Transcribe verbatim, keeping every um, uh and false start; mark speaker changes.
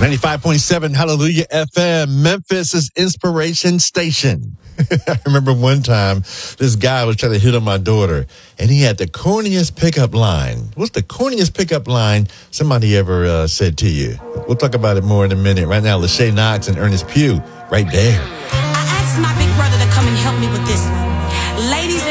Speaker 1: ninety-five point seven Hallelujah F M, Memphis' inspiration station.
Speaker 2: I remember one time this guy was trying to hit on my daughter, and he had the corniest pickup line. What's the corniest pickup line somebody ever uh, said to you? We'll talk about it more in a minute. Right now, Lachey Knox and Ernest Pugh, right there.
Speaker 3: I asked my big brother to come and help me with this one. Ladies and